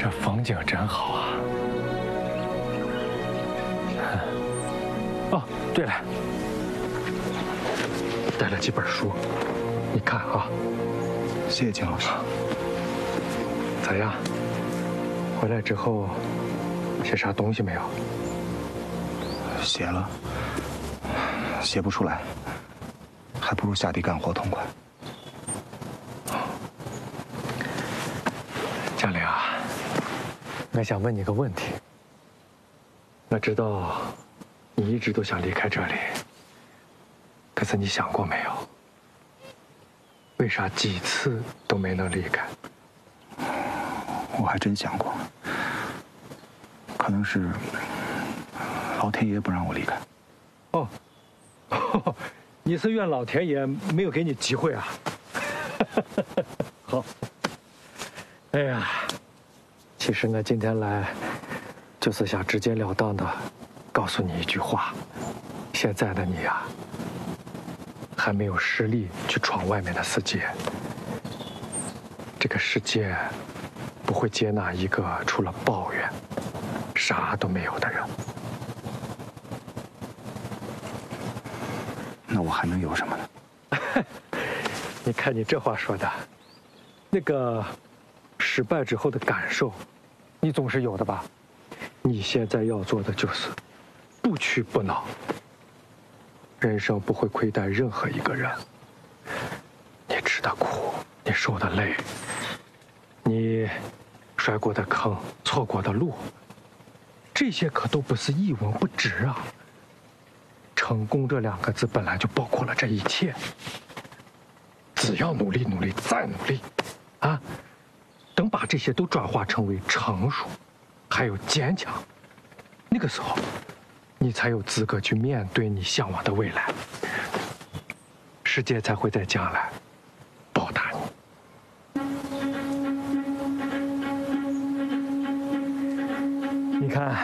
这风景真好啊！哦，对了，带了几本书，你看啊。 谢谢秦老师。 咋样？回来之后写啥东西没有？ 写了，写不出来，还不如下地干活痛快。 江玲啊，我想问你个问题。我知道你一直都想离开这里，可是你想过没有，为啥几次都没能离开？ 我还真想过，可能是老天爷不让我离开。 哦，你是怨老天爷没有给你机会啊？好。哎呀，其实我今天来，就是想直截了当的告诉你一句话：现在的你呀，还没有实力去闯外面的世界。这个世界不会接纳一个除了抱怨啥都没有的人。 那我还能有什么呢？ 你看你这话说的，那个失败之后的感受，你总是有的吧？你现在要做的就是不屈不挠。人生不会亏待任何一个人。你吃的苦，你受的累，你摔过的坑，错过的路，这些可都不是一文不值啊。成功这2个字本来就包括了这一切。只要努力，努力，再努力，啊，等把这些都转化成为成熟，还有坚强，那个时候，你才有资格去面对你向往的未来。世界才会在将来报答你。你看。